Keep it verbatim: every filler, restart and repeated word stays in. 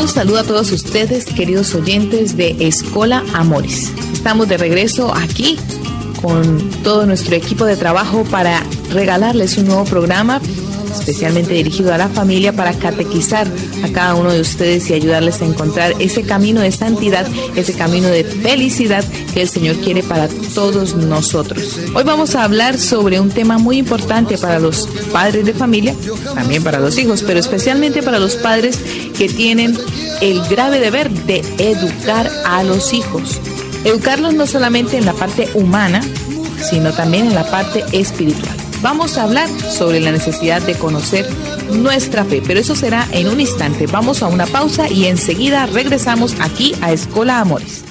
los saludo a todos ustedes, queridos oyentes de Escola Amores. Estamos de regreso aquí con todo nuestro equipo de trabajo para regalarles un nuevo programa especialmente dirigido a la familia para catequizar a cada uno de ustedes y ayudarles a encontrar ese camino de santidad, ese camino de felicidad que el Señor quiere para todos nosotros. Hoy vamos a hablar sobre un tema muy importante para los padres de familia, también para los hijos, pero especialmente para los padres que tienen el grave deber de educar a los hijos. Educarlos no solamente en la parte humana, sino también en la parte espiritual. Vamos a hablar sobre la necesidad de conocer nuestra fe, pero eso será en un instante. Vamos a una pausa y enseguida regresamos aquí a Escola Amores.